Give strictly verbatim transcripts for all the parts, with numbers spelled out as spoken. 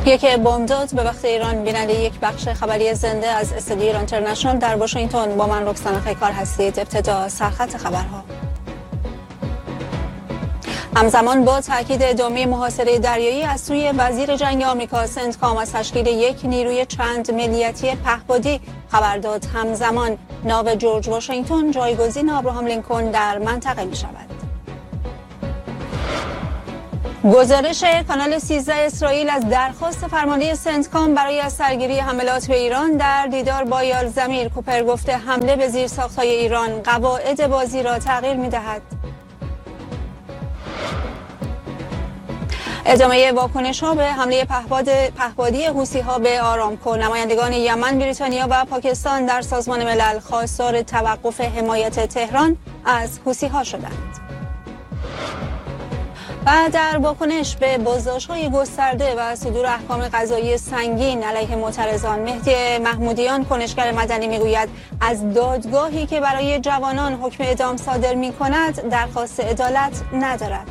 یک بامداد به وقت ایران. بیننده یک بخش خبری زنده از استودیو ایران اینترنشنال در واشنگتن با من رکسانا خیکار هستید. ابتدا سرخط خبرها. همزمان با تاکید ادامه محاصره دریایی از سوی وزیر جنگ آمریکا سنتکام از تشکیل یک نیروی چند ملیتی پهپادی خبر داد، همزمان ناو جورج واشنگتن جایگزین ابراهام لینکلن در منطقه می شود. گزارش کانال سیزده اسرائیل از درخواست فرمانده سنتکام برای از سرگیری حملات به ایران در دیدار با یال زمیر. کوپر گفته حمله به زیرساخت‌های ایران قواعد بازی را تغییر می‌دهد. ادامه واکنش‌ها به حمله پهپاد پهپادی حوثی‌ها به آرامکو. نمایندگان یمن، بریتانیا و پاکستان در سازمان ملل خواستار توقف حمایت تهران از حوثی‌ها شدند. و در واکنش به بازداشت‌های گسترده و صدور احکام قضایی سنگین علیه معترضان، مهدی محمودیان کنشگر مدنی میگوید از دادگاهی که برای جوانان حکم اعدام صادر می‌کند درخواست عدالت ندارد.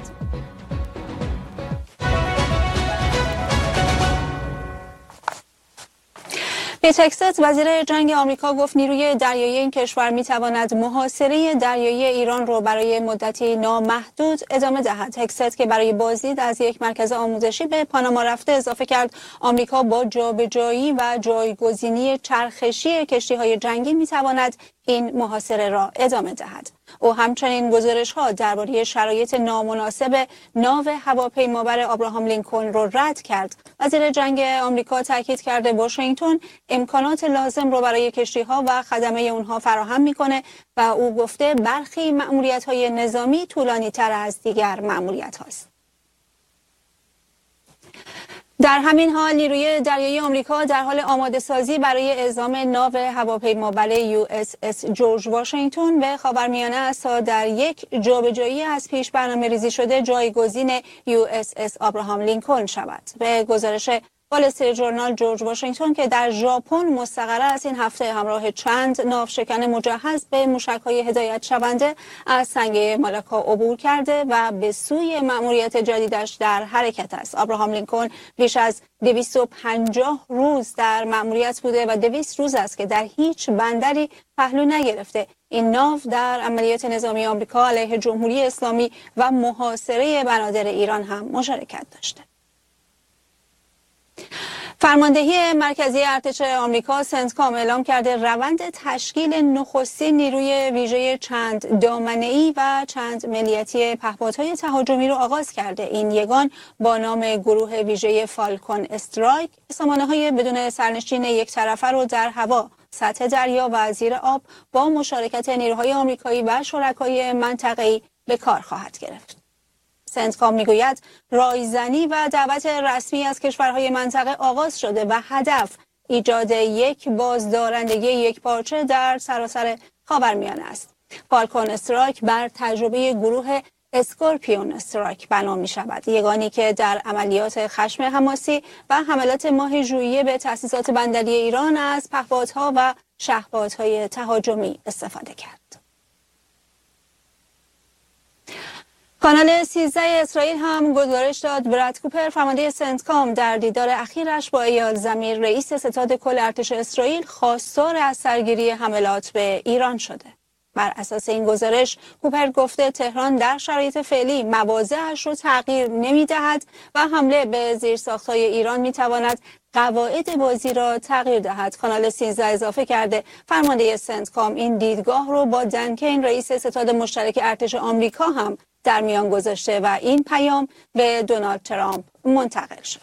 پیت هگست وزیر جنگ آمریکا گفت نیروی دریایی این کشور میتواند محاصره دریایی ایران را برای مدتی نامحدود ادامه دهد. هگست که برای بازدید از یک مرکز آموزشی به پاناما رفته اضافه کرد آمریکا با جابجایی و جایگزینی چرخشی کشتی‌های جنگی میتواند این محاصره را ادامه دهد. او همچنین گزارش‌ها درباره شرایط نامناسب ناو هواپیمابر ابراهام لینکلن را رد کرد. وزیر جنگ آمریکا تاکید کرده واشنگتن امکانات لازم را برای کشتی‌ها و خدمه اونها فراهم می‌کنه و او گفته برخی مأموریت‌های نظامی طولانی‌تر از دیگر مأموریت‌هاست. در همین حال نیروی دریایی آمریکا در حال آماده سازی برای اعزام ناو هواپیمابر یو اس اس جورج واشنگتن به خاورمیانه است تا در یک جابجایی از پیش برنامه ریزی شده جایگزین یو اس اس ابراهام لینکلن شود. به گزارش وال استریت ژورنال، جورج واشنگتن که در ژاپن مستقر است این هفته همراه چند ناوشکن مجهز به موشک‌های هدایت شونده از سنگ مالاکا عبور کرده و به سوی مأموریت جدیدش در حرکت است. ابراهام لینکلن بیش از دویست و پنجاه روز در مأموریت بوده و دویست روز است که در هیچ بندری پهلو نگرفته. این ناو در عملیات نظامی آمریکا علیه جمهوری اسلامی و محاصره بنادر ایران هم مشارکت داشته. فرماندهی مرکزی ارتش آمریکا سنتکام اعلام کرده روند تشکیل نخستین نیروی ویژه چند دامنه‌ای و چند ملیتی پهپادهای تهاجمی را آغاز کرده. این یگان با نام گروه ویژه فالکون استرایک سامانه‌های بدون سرنشین یک طرفه را در هوا، سطح دریا و زیر آب با مشارکت نیروهای آمریکایی و شرکای منطقه‌ای به کار خواهد گرفت. سنتکام میگوید رایزنی و دعوت رسمی از کشورهای منطقه آغاز شده و هدف ایجاد یک بازدارندگی یکپارچه در سراسر خاورمیانه است. فالکون استرایک بر تجربه گروه اسکورپیون استرایک بنا می شود، یگانی که در عملیات خشم حماسی و حملات ماه ژوئیه به تأسیسات بندری ایران از پهپادها و شهپادهای تهاجمی استفاده کرد. کانال سیزده اسرائیل هم گزارش داد براد کوپر فرمانده سنتکام در دیدار اخیرش با ایال زمیر رئیس ستاد کل ارتش اسرائیل خواستار از سرگیری حملات به ایران شده. بر اساس این گزارش کوپر گفته تهران در شرایط فعلی مواضعش رو تغییر نمی‌دهد و حمله به زیرساخت‌های ایران می‌تواند قواعد بازی را تغییر دهد. کانال سیزده اضافه کرده فرمانده سنتکام این دیدگاه رو با دن کین رئیس ستاد مشترک ارتش آمریکا هم در میان گذاشته و این پیام به دونالد ترامپ منتقل شده.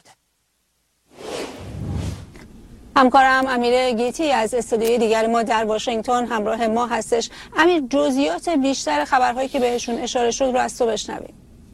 همکارم امیر گیتی از استودیوی دیگر ما در واشنگتن همراه ما هستش. امیر، جزئیات بیشتر خبرهایی که بهشون اشاره شد رو از تو بشنویم.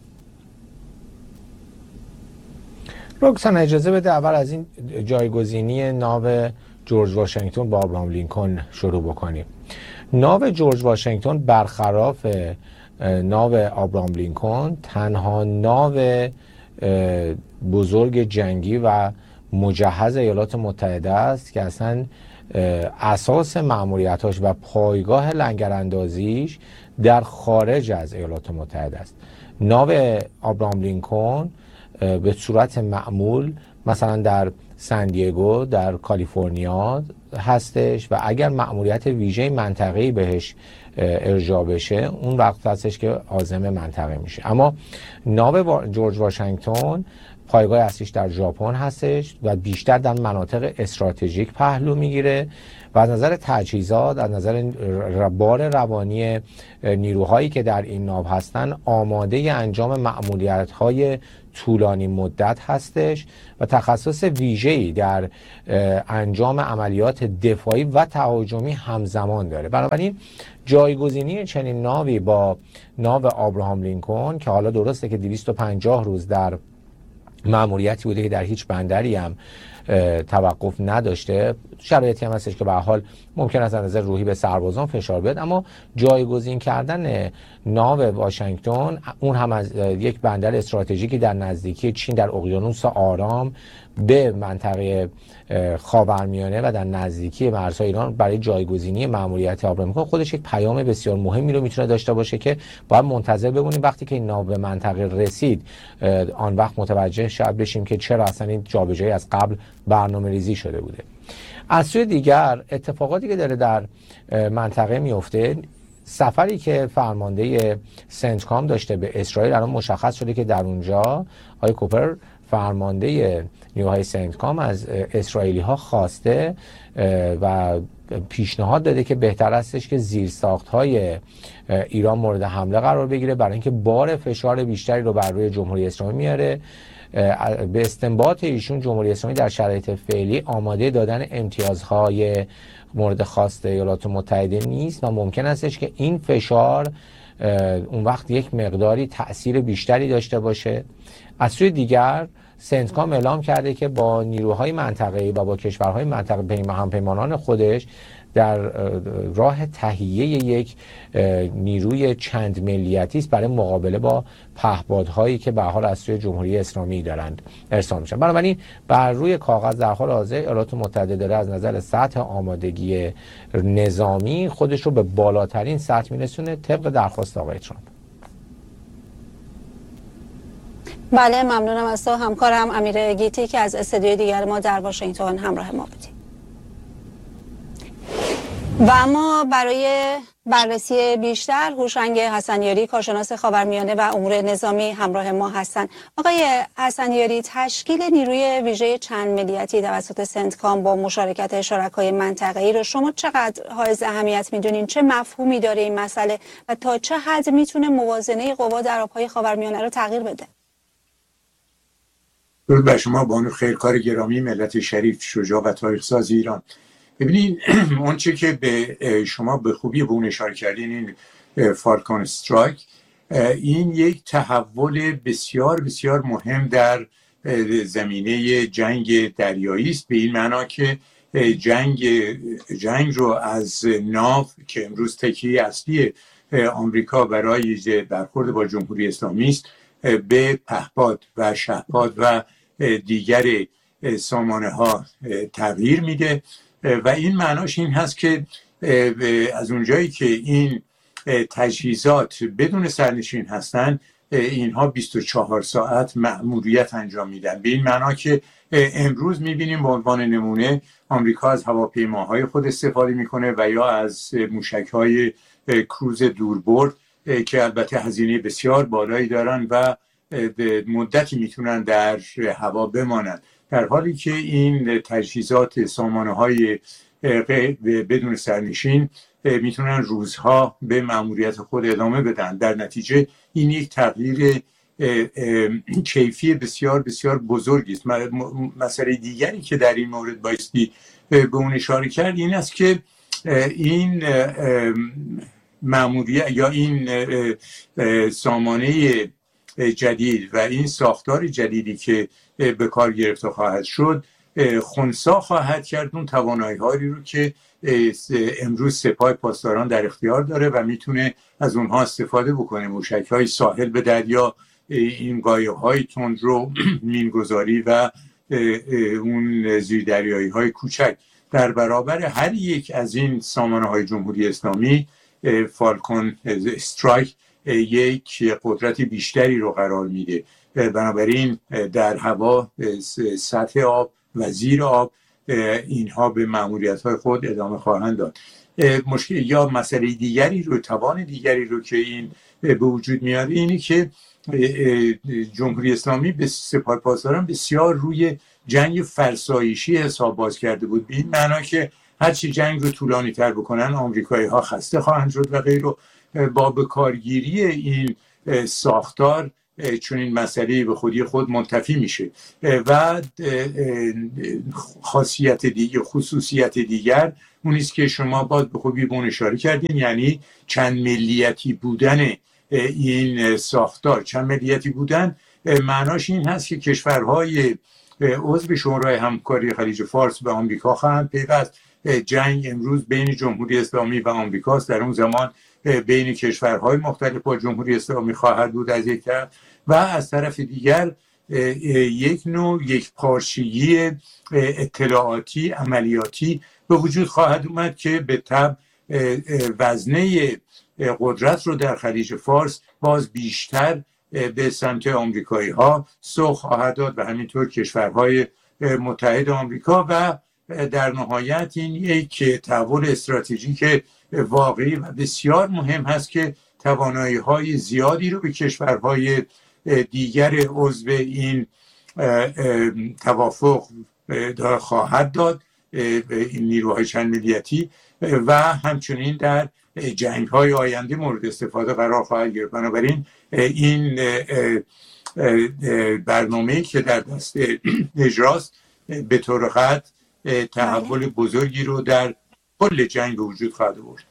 رکسانا اجازه بده اول از این جایگزینی ناو جورج واشنگتن با ابراهام لینکلن شروع بکنیم. ناو جورج واشنگتن برخلاف ناو ابراهام لینکلن تنها ناو بزرگ جنگی و مجهز ایالات متحده است که اصلا اساس مأموریتاش و پایگاه لنگراندازیش در خارج از ایالات متحده است. ناو ابراهام لینکلن به صورت معمول مثلا در سن دیگو در کالیفرنیا هستش و اگر مأموریت ویژه منطقه‌ای بهش ارجاع بشه اون وقت هستش که عازم منطقه میشه. اما ناو جورج واشنگتن پایگاه اصلیش در ژاپن هستش و بیشتر در مناطق استراتژیک پهلو میگیره و از نظر تجهیزات، از نظر بار روانی نیروهایی که در این ناو هستن آماده انجام مأموریت‌های طولانی مدت هستش و تخصص ویژه‌ای در انجام عملیات دفاعی و تهاجمی همزمان داره. بنابراین جایگزینی چنین ناوی با ناو آبراهام لینکلن که حالا درسته که دویست و پنجاه روز در مأموریتی بوده که در هیچ بندری هم توقف نداشته، شرایطی هم هستش که به هر حال ممکن است از نظر روحی به سربازان فشار بیاد، اما جایگزین کردن ناو واشنگتن اون هم از یک بندر استراتژیکی در نزدیکی چین در اقیانوس آرام به منطقه خاورمیانه و در نزدیکی مرزهای ایران برای جایگزینی مأموریت آبراهام لینکلن خودش یک پیام بسیار مهمی رو میتونه داشته باشه که باید منتظر بمونیم وقتی که این ناو به منطقه رسید آن وقت متوجه شاید بشیم که چرا اصلا این جابجایی از قبل برنامه‌ریزی شده بوده. از سوی دیگر اتفاقاتی که داره در منطقه میفته، سفری که فرمانده سنتکام داشته به اسرائیل الان مشخص شده که در اونجا آقای کوپر فرمانده نیروهای سنتکام از اسرائیلی ها خواسته و پیشنهاد داده که بهتر استش که زیرساخت های ایران مورد حمله قرار بگیره برای اینکه بار فشار بیشتری رو بر روی جمهوری اسلامی میاره. به استنباط ایشون جمهوری اسلامی در شرایط فعلی آماده دادن امتیازهای مورد خواست ایالات متحده نیست و ممکن استش که این فشار اون وقت یک مقداری تأثیر بیشتری داشته باشه. از سوی دیگر سنتکام اعلام کرده که با نیروهای منطقه‌ای و با کشورهای منطقه همپیمانان خودش در راه تهیه یک نیروی چند ملیتی است برای مقابله با پهپادهایی که به حال از سوی جمهوری اسلامی دارند ارسال میشن. بنابراین بر روی کاغذ در حال حاضر ایالات متحده داره از نظر سطح آمادگی نظامی خودش رو به بالاترین سطح میرسونه طبق درخواست آقای ترامپ. بله، ممنونم از تو همکارم امیر گیتی که از استودیوی دیگر ما در واشنگتن همراه ما بودیم. و اما برای بررسی بیشتر هوشنگ حسنیاری کارشناس خاورمیانه و امور نظامی همراه ما هستند. آقای حسنیاری، تشکیل نیروی ویژه چند ملیتی توسط سنتکام با مشارکت شرکای منطقه‌ای رو شما چقدر حائز اهمیت میدونین؟ چه مفهومی داره این مسئله و تا چه حد میتونه موازنه قوا در آبهای خاورمیانه رو تغییر بده؟ درود بر شما بانو خیرکار گرامی، ملت شریف، شجاع و تاریخ ساز ایران. ببینید اون چه که به شما به خوبی به اون اشاره کردین، این فالکون استرایک، این یک تحول بسیار بسیار مهم در زمینه جنگ دریایی است، به این معنا که جنگ جنگ رو از ناو که امروز تکیه اصلی آمریکا برای برخورد با جمهوری اسلامی است به پهپاد و شهپاد و دیگر سامانه ها تغییر میده و این معناش این هست که از اونجایی که این تجهیزات بدون سرنشین هستن اینها بیست و چهار ساعت مأموریت انجام میدن. به این معنا که امروز میبینیم به عنوان نمونه آمریکا از هواپیماهای خود استفاده میکنه و یا از موشک‌های کروز دوربرد که البته هزینه بسیار بالایی دارن و به مدتی میتونن در هوا بمانند، در حالی که این تجهیزات سامانه‌های بدون سرنشین میتونن روزها به مأموریت خود ادامه بدن. در نتیجه این یک تغییر کیفی بسیار بسیار بزرگی است. مسئله دیگری که در این مورد بایستی به اون اشاره کرد این است که این مأموریت یا این سامانه جدید و این ساختار جدیدی که به کار گرفته خواهد شد خنثی خواهد کرد اون توانایی‌هایی رو که امروز سپاه پاسداران در اختیار داره و میتونه از اونها استفاده بکنه. موشک‌های ساحل به دریا، این قایق‌های تندرو، مینگذاری و اون زیردریایی‌های کوچک در برابر هر یک از این سامانه‌های جمهوری اسلامی فالکون استرایک یک قدرت بیشتری رو قرار میده. بنابراین در هوا، سطح آب و زیر آب اینها به مأموریت‌های خود ادامه خواهند داد. مشکل یا مسئله دیگری رو، توان دیگری رو که این به وجود میاره اینه که جمهوری اسلامی به سپاه پاسداران بسیار روی جنگ فرسایشی حساب باز کرده بود، به این معنا که هرچی جنگ رو طولانی تر بکنن آمریکایی ها خسته خواهند شد و غیره. با بکارگیری این ساختار چون این مسئله به خودی خود منتفی میشه. و خاصیت دیگه، خصوصیت دیگر اون است که شما باید به خوبی به اون اشاره کردین، یعنی چند ملیتی بودن این ساختار. چند ملیتی بودن معناش این هست که کشورهای عضو شورای همکاری خلیج فارس به آمریکا خواهند پیوست. جنگ امروز بین جمهوری اسلامی و آمریکاست، در اون زمان بین کشورهای مختلف با جمهوری اسلامی خواهد بود از یک طرف، و از طرف دیگر یک نوع یک پارچگی اطلاعاتی عملیاتی به وجود خواهد اومد که به طبع وزنه قدرت رو در خلیج فارس باز بیشتر به سمت آمریکایی ها سوق خواهد داد و همینطور کشورهای متحد آمریکا. و در نهایت این یک تحول استراتژیک واقعی و بسیار مهم هست که توانایی های زیادی رو به کشورهای دیگر عضو این توافق خواهد داد، این نیروهای چند ملیتی، و همچنین در جنگ های آینده مورد استفاده قرار خواهد گرفت. بنابراین این برنامه‌ای که در دست اجراست به طور قطع تحول بزرگی رو در کل جنگ به وجود خواهد آورد.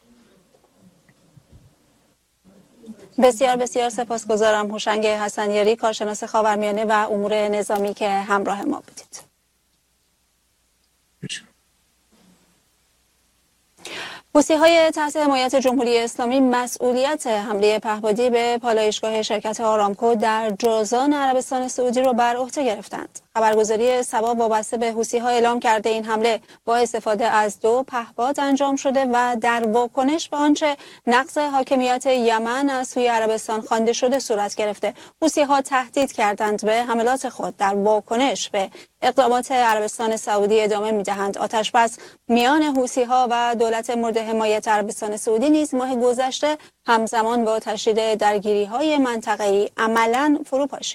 بسیار بسیار سپاسگزارم هوشنگ حسنیاری، کارشناس خاورمیانه و امور نظامی که همراه ما بودید. حوثی‌های تحت حمایت جمهوری اسلامی مسئولیت حمله پهپادی به پالایشگاه شرکت آرامکو در جازان عربستان سعودی را بر عهده گرفتند. خبرگزاری سبا وابسته به حوثی‌ها اعلام کرده این حمله با استفاده از دو پهپاد انجام شده و در واکنش به آنچه نقض حاکمیت یمن از سوی عربستان خوانده شده صورت گرفته. حوثی‌ها تهدید کردند به حملات خود در واکنش به اقدامات عربستان سعودی ادامه می‌دهند. آتش‌بس میان حوثی‌ها و دولت مورد حمایت عربستان سعودی نیز ماه گذشته همزمان با تشدید درگیری‌های منطقه‌ای عملاً فرو پاشید.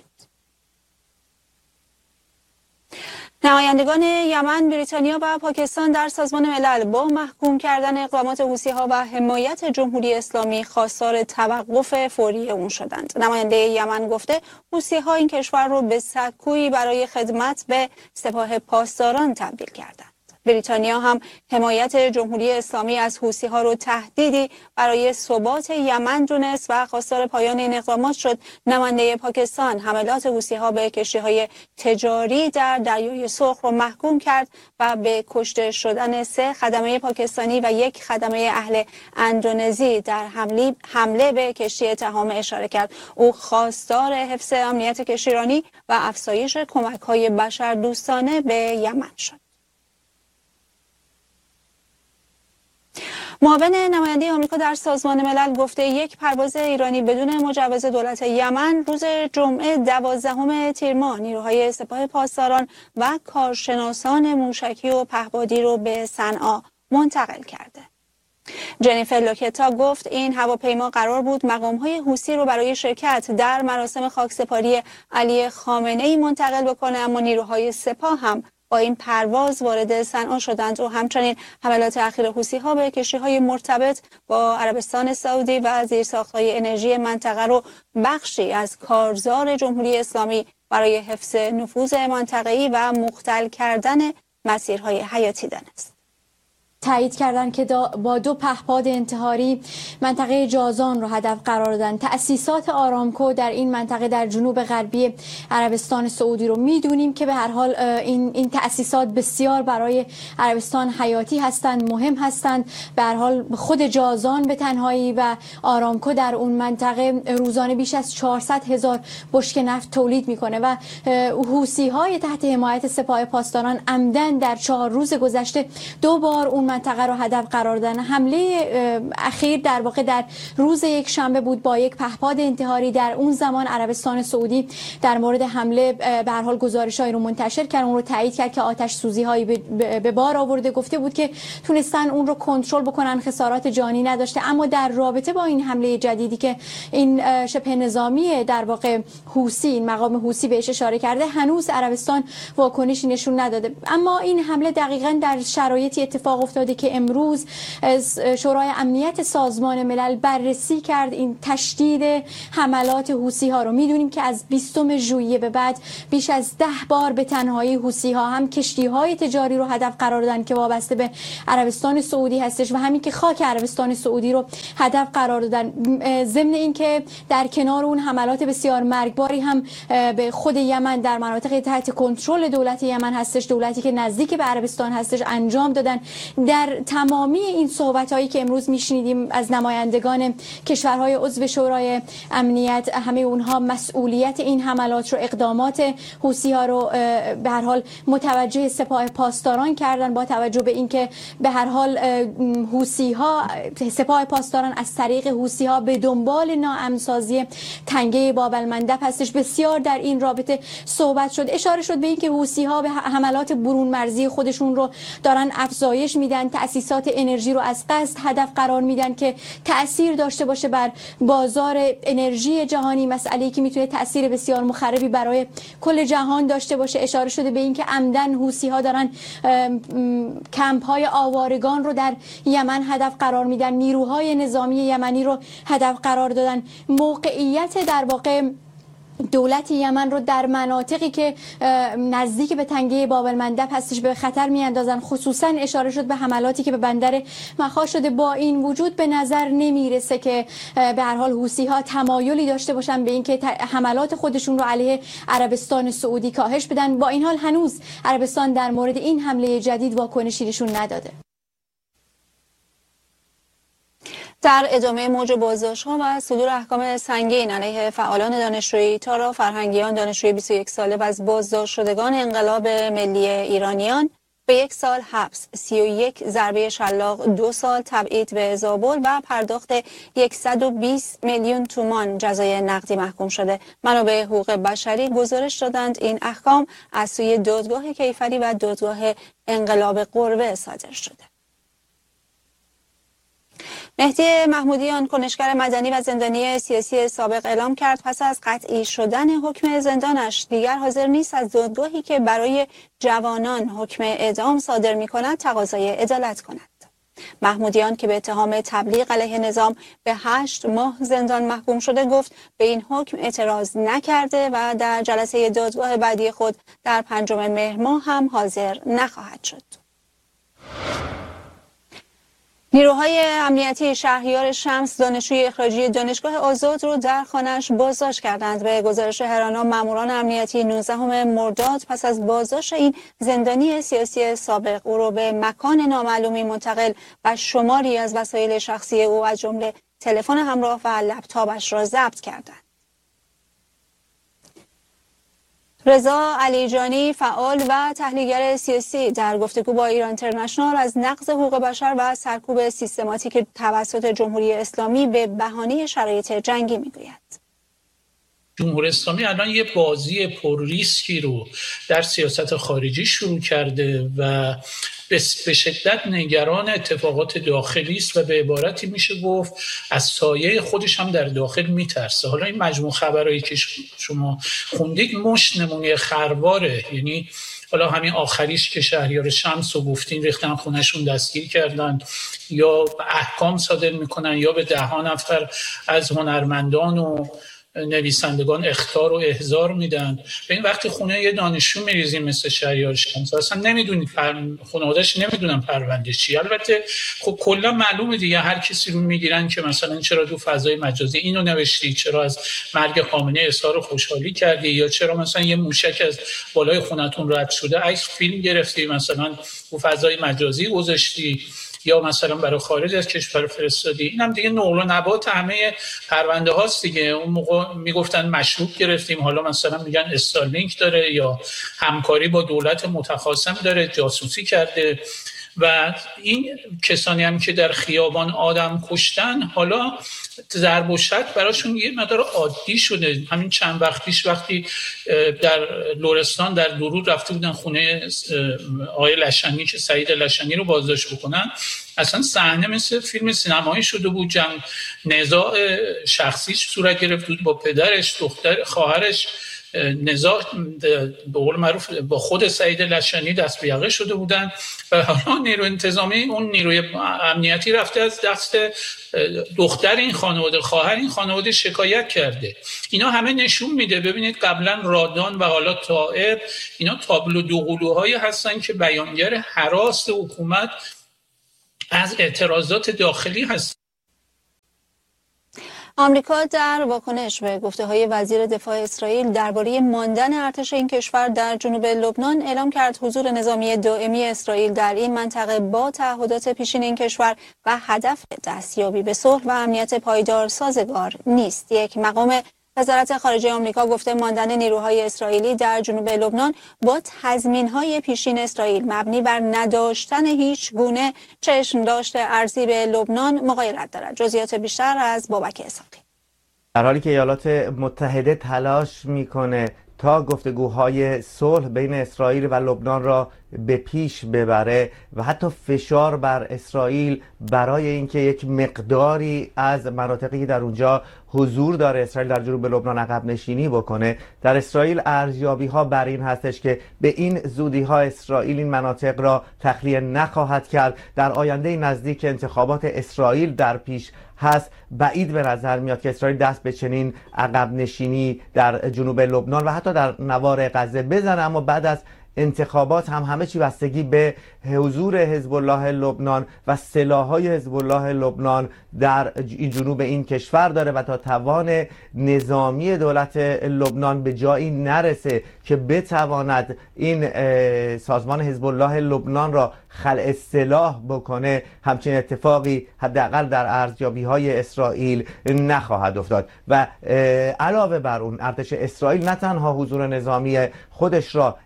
نمایندگان یمن، بریتانیا و پاکستان در سازمان ملل با محکوم کردن اقدامات حوثی‌ها و حمایت جمهوری اسلامی خواستار توقف فوری اون شدند. نماینده یمن گفته حوثی‌ها این کشور رو به سکویی برای خدمت به سپاه پاسداران تبدیل کردند. بریتانیا هم حمایت جمهوری اسلامی از حوثی‌ها رو تهدیدی برای ثبات یمن دونست و خواستار پایان این اقدامات شد. نماینده پاکستان حملات حوثی‌ها به کشتی‌های تجاری در دریای سرخ رو محکوم کرد و به کشته شدن سه خدمه پاکستانی و یک خدمه اهل اندونزی در حمله حمله به کشتی تهامه اشاره کرد. او خواستار حفظ امنیت کشتیرانی و افزایش کمک‌های بشردوستانه به یمن شد. معاون نماینده آمریکا در سازمان ملل گفته یک پرواز ایرانی بدون مجوز دولت یمن روز جمعه دوازدهم تیر ماه نیروهای سپاه پاسداران و کارشناسان موشکی و پهپادی رو به صنعا منتقل کرده. جنیفر لوکتا گفت این هواپیما قرار بود مقام‌های حوثی رو برای شرکت در مراسم خاکسپاری علی خامنه‌ای منتقل بکنه، اما نیروهای سپاه هم با این پرواز وارد صنعا شدند و همچنین حملات اخیر حوثی‌ها به کشتی‌های مرتبط با عربستان سعودی و زیرساخت‌های انرژی منطقه رو بخشی از کارزار جمهوری اسلامی برای حفظ نفوذ منطقه‌ای و مختل کردن مسیرهای حیاتی دانست. تایید کردن که با دو پهپاد انتحاری منطقه جازان رو هدف قرار دادن. تأسیسات آرامکو در این منطقه در جنوب غربی عربستان سعودی رو میدونیم که به هر حال این این تأسیسات بسیار برای عربستان حیاتی هستند، مهم هستند. به هر حال خود جازان به تنهایی و آرامکو در اون منطقه روزانه بیش از چهارصد هزار بشکه نفت تولید میکنه و حوثی‌های تحت حمایت سپاه پاسداران عمدن در چهار روز گذشته دو بار اون منطقه رو هدف قرار دادن. حمله اخیر در واقع در روز یک شنبه بود با یک پهپاد انتحاری. در اون زمان عربستان سعودی در مورد حمله به هر حال گزارش‌هایی رو منتشر کرد، اون رو تایید کرد که آتش سوزی‌هایی به بار آورده، گفته بود که تونستن اون رو کنترل بکنن، خسارات جانی نداشته. اما در رابطه با این حمله جدیدی که این شبه نظامی در واقع حوثی، این مقام حوثی بهش اشاره کرده، هنوز عربستان واکنشی نشون نداده. اما این حمله دقیقاً در شرایطی اتفاق افتاده که امروز شورای امنیت سازمان ملل بررسی کرد این تشدید حملات حوثی ها رو. میدونیم که از بیستم ژوئیه به بعد بیش از ده بار به تنهایی حوثی ها هم کشتی های تجاری رو هدف قرار دادن که وابسته به عربستان سعودی هستش و همین که خاک عربستان سعودی رو هدف قرار دادن. ضمن این که در کنار اون حملات بسیار مرگباری هم به خود یمن در مناطق تحت کنترل دولت یمن هستش، دولتی که نزدیک به عربستان هستش، انجام دادن. در تمامی این صحبت‌هایی که امروز میشنیدیم از نمایندگان کشورهای عضو شورای امنیت، همه اونها مسئولیت این حملات رو، اقدامات حوثی‌ها رو به هر حال متوجه سپاه پاسداران کردن، با توجه به اینکه به هر حال حوثی‌ها، سپاه پاسداران از طریق حوثی‌ها به دنبال ناامن‌سازی تنگه باب المندب هستش. بسیار در این رابطه صحبت شد، اشاره شد به اینکه حوثی‌ها به حملات برون مرزی خودشون رو دارن افزایش میدن، تأسیسات انرژی رو از قصد هدف قرار میدن که تأثیر داشته باشه بر بازار انرژی جهانی، مسئله‌ای که میتونه تأثیر بسیار مخربی برای کل جهان داشته باشه. اشاره شده به اینکه عمدن حوثی‌ها دارن کمپ‌های آوارگان رو در یمن هدف قرار میدن، نیروهای نظامی یمنی رو هدف قرار دادن. موقعیت در واقع دولت یمن رو در مناطقی که نزدیک به تنگه باب المندب هستش به خطر میاندازن. خصوصا اشاره شد به حملاتی که به بندر مخا شده. با این وجود به نظر نمیرسه که به هر حال حوثی‌ها تمایلی داشته باشن به اینکه حملات خودشون رو علیه عربستان سعودی کاهش بدن. با این حال هنوز عربستان در مورد این حمله جدید واکنشی نشون نداده. در ادامه موج بازداشت‌ها و صدور احکام سنگین علیه فعالان دانشجویی، تارا فرهنگیان دانشجوی بیست و یک ساله و از بازداشت شدگان انقلاب ملی ایرانیان به یک سال حبس، سی و یک ضربه شلاق، دو سال تبعید به زابل و پرداخت صد و بیست میلیون تومان جزای نقدی محکوم شده. منابع حقوق بشری گزارش دادند این احکام از سوی دادگاه کیفری و دادگاه انقلاب قربه صادر شده. مهدی محمودیان، کنشگر مدنی و زندانی سیاسی سابق، اعلام کرد پس از قطعی شدن حکم زندانش دیگر حاضر نیست از دادگاهی که برای جوانان حکم اعدام صادر می کند تقاضای عدالت کند. محمودیان که به اتهام تبلیغ علیه نظام به هشت ماه زندان محکوم شده گفت به این حکم اعتراض نکرده و در جلسه دادگاه بعدی خود در پنجم مهر ماه هم حاضر نخواهد شد. نیروهای امنیتی شهریار شمس دانشجوی اخراجی دانشگاه آزاد رو در خانه‌اش بازداشت کردند. به گزارش هرانا ماموران امنیتی نوزدهم مرداد پس از بازداشت این زندانی سیاسی سابق او رو به مکان نامعلومی منتقل و شماری از وسایل شخصی او از جمله تلفن همراه و لپتاپش را ضبط کردند. رضا علیجانی، فعال و تحلیلگر سیاسی، در گفتگو با ایران اینترنشنال از نقض حقوق بشر و سرکوب سیستماتیک توسط جمهوری اسلامی به بهانه شرایط جنگی میگوید. جمهوری اسلامی الان یه بازی پر ریسکی رو در سیاست خارجی شروع کرده و به شدت نگران اتفاقات داخلی است و به عبارتی میشه گفت از سایه خودش هم در داخل میترسه. حالا این مجموع خبرایی که شما خوندید مش نمونه خرواره، یعنی حالا همین آخریش که شهریار شمس رو گفتین ریختن خونهشون دستگیر کردن یا احکام صادر میکنن یا به ده ها نفر از هنرمندان و نویسندگان اخطار و احضار میدن. به این وقتی خونه یه دانشجو میریزیم مثل شهریار شمس اصلا نمیدونید پر... خانواده‌اش نمیدونن پرونده چی. البته خب کلا معلومه دیگه هر کسی رو میگیرن که مثلا چرا تو فضای مجازی اینو نوشتی، چرا از مرگ خامنه اظهار خوشحالی کردی، یا چرا مثلا یه موشک از بالای خونتون رد شده عکس فیلم گرفتی مثلا تو فضای مجازی گذاشتی یا مثلا برای خارج از کشور فرستادی. اینم دیگه نقل و نبات همه پرونده هاست دیگه. اون موقع میگفتن مشروط گرفتیم، حالا مثلا میگن استارلینک داره یا همکاری با دولت متخاصم داره، جاسوسی کرده. و این کسانی هم که در خیابان آدم کشتن حالا ضرب و شتم براشون یه مقدار عادی شده. همین چند وقت پیش وقتی در لرستان در درود رفته بودن خونه آقای لشنی که سعید لشنی رو بازداشت بکنن، اصلا صحنه مثل فیلم سینمایی شده بود. جنگ نزاع شخصیش صورت گرفت بود با پدرش، دختر خواهرش، نزاع به قول معروف با خود سعید لشنی دست به یقه شده بودن و حالا نیرو انتظامی اون نیروی امنیتی رفته از دست دختر این خانواده، خواهر این خانواده شکایت کرده. اینا همه نشون میده ببینید قبلا رادان و حالا طائب اینا تابلو دوقلوهایی هستن که بیانگر هراس حکومت از اعتراضات داخلی هست. آمریکا در واکنش به گفته‌های وزیر دفاع اسرائیل درباره ماندن ارتش این کشور در جنوب لبنان اعلام کرد حضور نظامی دائمی اسرائیل در این منطقه با تعهدات پیشین این کشور و هدف دستیابی به صلح و امنیت پایدار سازگار نیست. یک مقام وزارت خارجه آمریکا گفته ماندن نیروهای اسرائیلی در جنوب لبنان با تضمین‌های پیشین اسرائیل مبنی بر نداشتن هیچ گونه چشم داشته ارزی به لبنان مغایرت دارد. جزئیات بیشتر از بابک اسحاقی. در حالی که ایالات متحده تلاش میکنه تا گفتگوهای صلح بین اسرائیل و لبنان را به پیش ببره و حتی فشار بر اسرائیل برای اینکه یک مقداری از مناطقی در اونجا حضور داره اسرائیل در جنوب لبنان عقب نشینی بکنه، در اسرائیل ارزیابی ها بر این هستش که به این زودی ها اسرائیل این مناطق را تخلیه نخواهد کرد. در آینده نزدیک انتخابات اسرائیل در پیش هست، بعید به نظر میاد که اسرائیل دست به چنین عقب نشینی در جنوب لبنان و حتی در نوار غزه بزنه. اما بعد از انتخابات هم همه چی بستگی به حضور حزب الله لبنان و سلاح‌های حزب الله لبنان در جنوب این کشور داره و تا توان نظامی دولت لبنان به جایی نرسه که بتواند این سازمان حزب الله لبنان را خلع سلاح بکنه، همچین اتفاقی حداقل در ارزیابی‌های اسرائیل نخواهد افتاد. و علاوه بر اون ارتش اسرائیل نه تنها حضور نظامی خودش را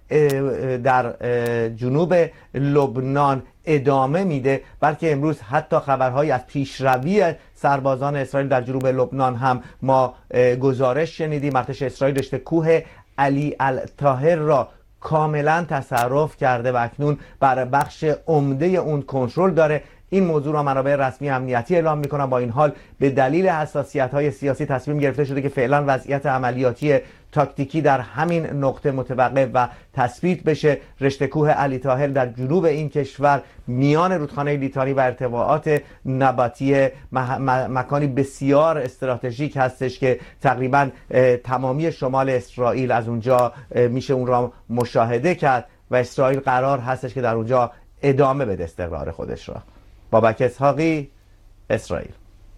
در جنوب لبنان ادامه میده، بلکه امروز حتی خبرهایی از پیشروی سربازان اسرائیل در جنوب لبنان هم ما گزارش شنیدیم. ارتش اسرائیل رشته کوه علی الطاهر را کاملا تصرف کرده و اکنون بر بخش عمده اون کنترل داره. این موضوع را منابع رسمی امنیتی اعلام میکنن. با این حال به دلیل حساسیت‌های سیاسی تصمیم گرفته شده که فعلا وضعیت عملیاتی تاکتیکی در همین نقطه متوقف و تثبیت بشه. رشته کوه علی طاهر در جنوب این کشور میان رودخانه لیتانی و ارتفاعات نباتی مکانی بسیار استراتژیک هستش که تقریبا تمامی شمال اسرائیل از اونجا میشه اون را مشاهده کرد و اسرائیل قرار هستش که در اونجا ادامه بده استقرار خودش را. بابک اسحاقی، اسرائیل.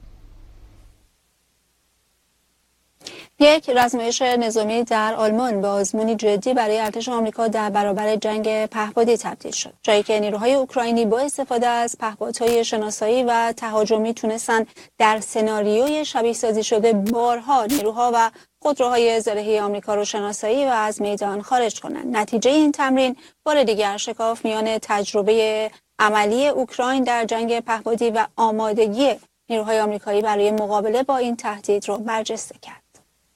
یک رزمایش نظامی در آلمان به آزمونی جدی برای ارتش آمریکا در برابر جنگ پهپادی تبدیل شد، جایی که نیروهای اوکراینی با استفاده از پهپادهای شناسایی و تهاجمی تونستن در سناریوی شبیه سازی شده بارها نیروها و خودروهای زرهی آمریکا رو شناسایی و از میدان خارج کنند. نتیجه این تمرین بار دیگر شکاف میان تجربه عملی اوکراین در جنگ پهپادی و آمادگی نیروهای آمریکایی برای مقابله با این تهدید رو برجسته کرد.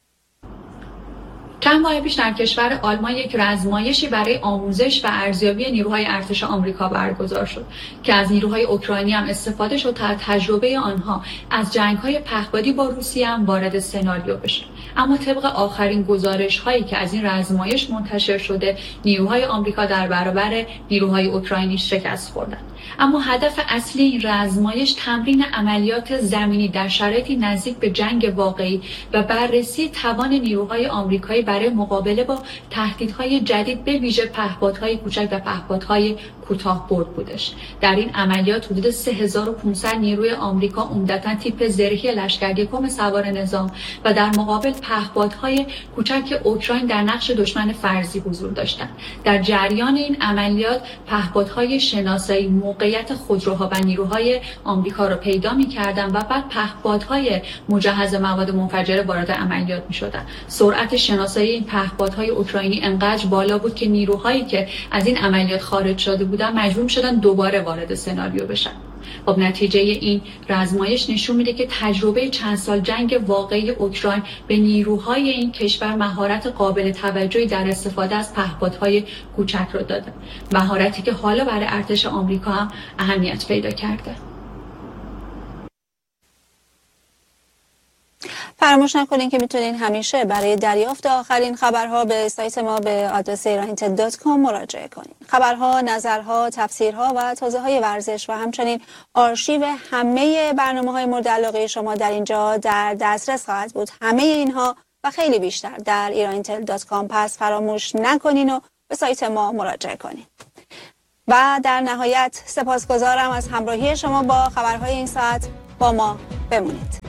چند ماه پیش در کشور آلمان یک رزمایشی برای آموزش و ارزیابی نیروهای ارتش آمریکا برگزار شد که از نیروهای اوکراینی هم استفاده شد تا تجربه آنها از جنگ‌های پهپادی با روسیه هم وارد سناریو بشه. اما طبق آخرین گزارش‌هایی که از این رزمایش منتشر شده، نیروهای آمریکا در برابر نیروهای اوکراینی شکست خوردند. اما هدف اصلی این رزمایش تمرین عملیات زمینی در شرایطی نزدیک به جنگ واقعی و بررسی توان نیروهای آمریکایی برای مقابله با تهدیدهای جدید به ویژه پهپادهای کوچک و پهپادهای کوتاه برد بودش. در این عملیات حدود سه هزار و پانصد نیروی آمریکا عمدتاً تیپ زرهی لشکر یکم سوار نظام و در مقابل پهپادهای کوچک اوکراین در نقش دشمن فرضی حضور داشتند. در جریان این عملیات پهپادهای شناسایی موقعیت خودروها و نیروهای آمریکا رو پیدا می‌کردن و بعد پهپادهای مجهز مواد منفجره وارد عملیات می‌شدن. سرعت شناسایی این پهپادهای اوکراینی انقدر بالا بود که نیروهایی که از این عملیات خارج شده بودن مجبور می‌شدن دوباره وارد سناریو بشن. خب نتیجه این رزمایش نشون میده که تجربه چند سال جنگ واقعی اوکراین به نیروهای این کشور مهارت قابل توجهی در استفاده از پهپادهای کوچک رو داده. مهارتی که حالا برای ارتش آمریکا هم اهمیت پیدا کرده. فراموش نکنین که میتونین همیشه برای دریافت آخرین خبرها به سایت ما به آدرس ایران اینتل دات کام مراجعه کنین. خبرها، نظرها، تفسیرها و توضیح‌های ورزش و همچنین آرشیو همه برنامه‌های مورد علاقه شما در اینجا در دسترس خواهد بود. همه اینها و خیلی بیشتر در ایران اینتل دات کام. پس فراموش نکنین و به سایت ما مراجعه کنین. و در نهایت سپاسگزارم از همراهی شما با خبرهای این ساعت. با ما بمونید.